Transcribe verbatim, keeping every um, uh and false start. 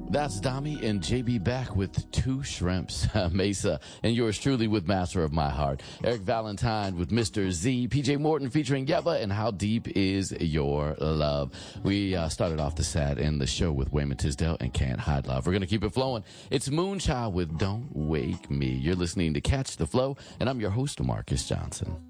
That's Dami and J B back with Two Shrimps. Mesa and yours truly with Master of My Heart. Eric Valentine with Mister Z. P J Morton featuring Yeva and How Deep Is Your Love. We uh, started off the set in the show with Wayman Tisdale and Can't Hide Love. We're going to keep it flowing. It's Moonchild with Don't Wake Me. You're listening to Catch the Flow, and I'm your host, Marcus Johnson.